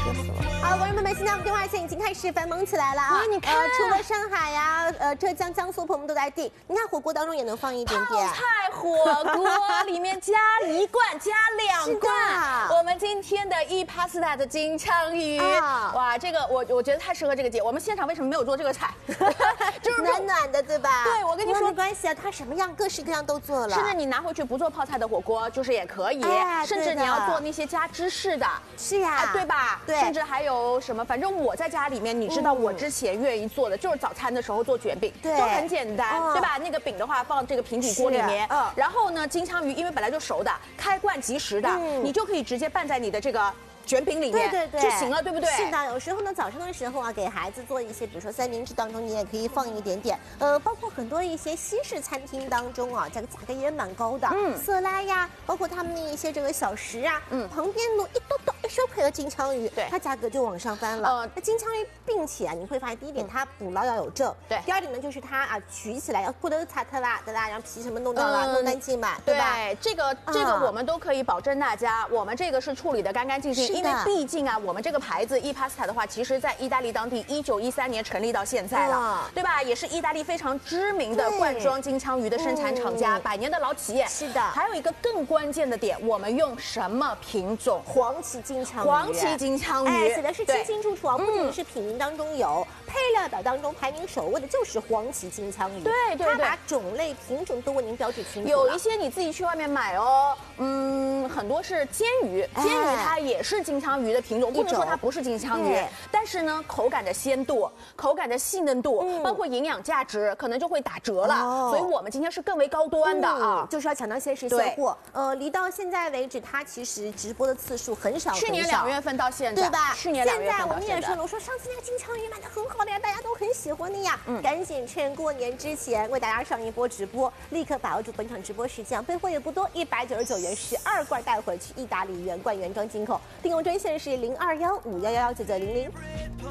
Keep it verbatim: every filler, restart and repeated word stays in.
好，观众朋友们，现在我们电话线已经开始繁忙起来了啊！ 你看， 呃，除了上海呀、呃，浙江、江苏，朋友们都在订。你看火锅当中也能放一点点。 泡菜火锅里面加一罐，加两罐。我们今天的 E Pasta 的金枪鱼，啊、哇，这个我我觉得太适合这个节。我们现场为什么没有做这个菜？ 就是暖暖的，对吧？ 对，我跟你说没关系啊，它什么样各式各样都做了。 甚至你拿回去不做泡菜的火锅，就是也可以。哎、甚至你要做那些加芝士的， 是呀、啊哎，对吧？ 对。 甚至还有什么？反正我在家里面，你知道我之前愿意做的、嗯、就是早餐的时候做卷饼， 对， 就很简单，哦、对吧？那个饼的话放这个平底锅里面，嗯、然后呢，金枪鱼因为本来就熟的，开罐即食的，嗯、你就可以直接拌在你的这个卷饼里面， 对对对， 就行了，对不对？ 是的，有时候呢，早上的时候啊，给孩子做一些，比如说三明治当中，你也可以放一点点。呃，包括很多一些西式餐厅当中啊，这个价格也蛮高的，嗯，色拉呀，包括他们的一些这个小食啊，嗯，旁边弄一兜兜一收配合金枪鱼，对，它价格就往上翻了。呃，那金枪鱼，并且啊，你会发现第一点，它捕捞要有证，对；第二点呢，就是它啊取起来要不能擦特啦的啦，然后皮什么弄掉了，弄干净嘛，对吧？ 对，这个这个我们都可以保证大家，我们这个是处理的干干净净，因为毕竟啊。我们这个牌子 E Pasta 的话，其实在意大利当地一九一三年成立到现在了，对吧？也是意大利非常知名的罐装金枪鱼的生产厂家，百年的老企业。 是的。 还有一个更关键的点，我们用什么品种？ 黄鳍金枪鱼。 黄鳍金枪鱼， 哎，写的是清清楚楚啊，不仅是品名当中有，配料表当中排名首位的就是黄鳍金枪鱼。 对对对。 它把种类品种都为您标志清楚。 有一些你自己去外面买哦，嗯，很多是煎鱼，煎鱼它也是金枪鱼的品种。不能说它不是金枪鱼，但是呢，口感的鲜度、口感的细嫩度，嗯、包括营养价值，可能就会打折了。哦、所以我们今天是更为高端的啊， 嗯、就是要抢到先时现货。呃，离到现在为止，它其实直播的次数很少， 去年两月份到现在， 对吧？ 去年两月份到现在， 我们也说了，我说上次那个金枪鱼卖的很好的呀，大家都很喜欢的呀。嗯，赶紧趁过年之前为大家上一波直播，立刻把握住本场直播时间，备货也不多，一百九十九元十二罐带回去，意大利原罐原装进口。订购专线是零二幺五幺幺幺九九零零。